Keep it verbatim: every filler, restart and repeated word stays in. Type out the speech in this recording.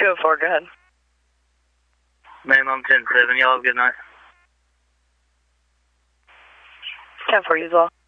two oh four, go ahead. Ma'am, I'm ten seven. Y'all have a good night. ten four, you as well.